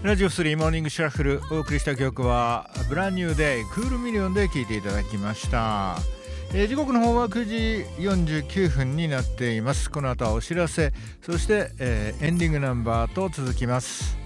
ラジオ3モーニングシャッフル、お送りした曲はブランニューデイクールミリオンで聴いていただきました。時刻の方は9時49分になっています。この後はお知らせ、そして、エンディングナンバーと続きます。